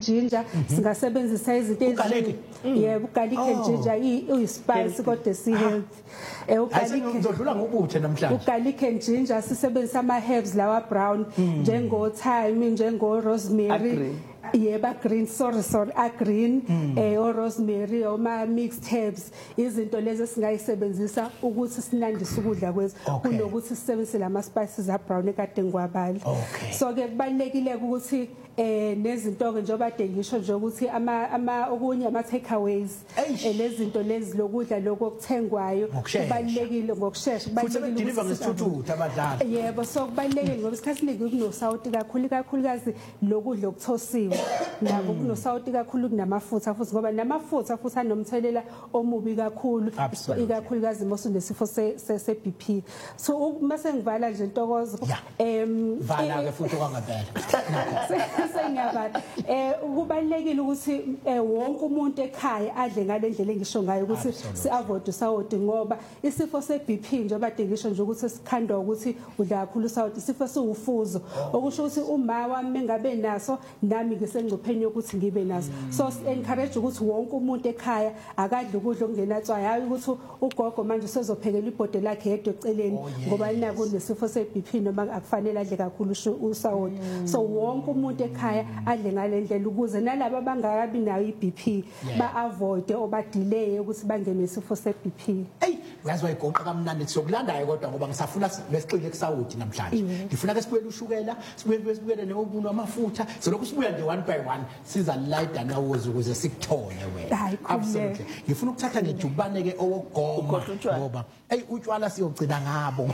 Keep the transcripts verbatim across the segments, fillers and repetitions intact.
ginger singasebenzisa izinto eziningi yebo garlic and ginger uyispice kodwa si healthy eh ugarlic ngizodlula ngobuthe namhlanje ugarlic and ginger sisebenzisa ama herbs lawa brown njengo thyme njengo rosemary yeba green sorry sorry a green eh o rosemary o ma mixed herbs izinto lezi singayisebenzisa ukuthi sinandise ukudla kwethu kunokuthi sisebenzise lama spices a brown ekade ngwabali so ke kubalekile ukuthi eh nezinto ke njengoba de ngisho nje ukuthi ama ama okunye ama takeaways lezinto lezi lokudla lokuthengwayo kubalekile ngokusheshsha kubalekile ukuthi ngesithuthu abadala yebo so kubalekile ngoba isikhathi ningi kunosawuti kakhulu kakhulukazi lokudla okuthosiwe nabo kunosawuti kakhulu kunamafutha futhi ngoba namafutha futhi anomthelela omubi kakhulu ikakhulukazi mosu nesifo se se B P so mase ngivala nje intokozo em vala ke futhi kwangempela sengiyabala eh kubalekile ukuthi wonke umuntu ekhaya adle ngale ndlela engisho ngayo ukuthi si avoid usawoti ngoba isifo se B P njengoba ngisho nje ukuthi sikhandwa ukuthi udla kakhulu usawoti isifo siwufuzo okusho ukuthi uma wami ngabe naso nami ngisengcupheni yokuthi ngibe naso so encourage ukuthi wonke umuntu ekhaya akadle ukudla okungenatswayi hayi ukuthi ugogo manje sezophekela ibhode lakhe yedwa eceleni ngoba linako nesifo se B P noma akufanele adle kakhulu usawoti so wonke umuntu ekhaya adle ngale ndlela ukuze nalabo abangakabi nayo i-B P ba avoid oba delay ukuthi bangene isifo se B P hey uyazi wayigonqa kamnandi sokulandayo kodwa ngoba ngisafuna lesixike kusawuthi namhlanje ngifuna ke sibuyele ushukela sibuye sibuyele neobuntu amafutha selokhu sibuya nje one by one siza light nawozi ukuze sikuthole wena absolutely ngifuna ukuthatha ngejubane ke owogoma ngoba hey utshwala siyogcina ngabo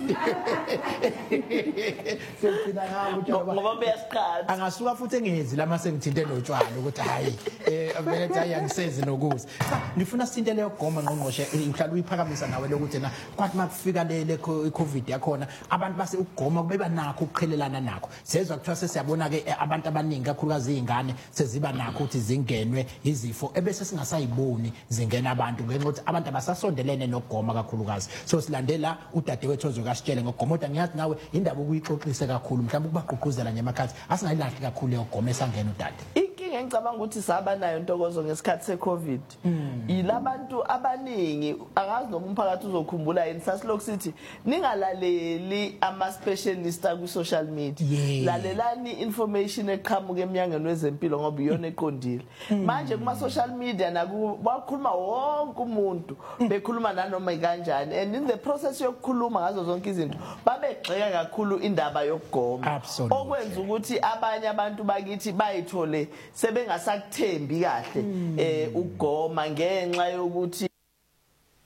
siyogcina ngabo ngoba beyasiqala angasuka futhi engezi lama sengithinte notshwala ukuthi hayi eh vele hayi angisezi nokuza ngifuna sithinte leyo goma ngqongqoshe uhlala uyiphakamisa nawe lokuthi na kwathi makufika le covid yakhona abantu base ukugoma beba nakho ukuqhelelana nakho sezwa kuthiwa sesiyabona ke abantu abaningi kakhulukazi izingane seziba nakho ukuthi zingenwe izifo ebese singasayiboni zingena abantu ngenxa ukuthi abantu abasasondelene nokugoma kakhulukazi so silandela udadewethu ozokasitshele ngokugoma kodwa ngiyathi nawe indaba ukuyixoxisa kakhulu mhlawumbe ukubagqugquzela nje emakhathi asingayilahli kakhulu yogoma esangena udade inkinga engicabanga ukuthi saba nayo intokozo ngesikhathi seCovid yilabantu abaningi angazi noma umphakathi uzokhumbula yini sasilokhu sithi ningalaleli ama specialist ku social media lalelani information eqhamuka eminyangweni wezempilo ngoba iyona eqondile manje kuma social media naku bakhuluma wonke umuntu bekhuluma nanoma kanjani and in the process yokukhuluma ngazo zonke izinto babegxeka kakhulu indaba yokugoma okwenza ukuthi abanye abantu bakithi bayithole sebengasakuthembi kahle eh ukugoma ngenxa yokuthi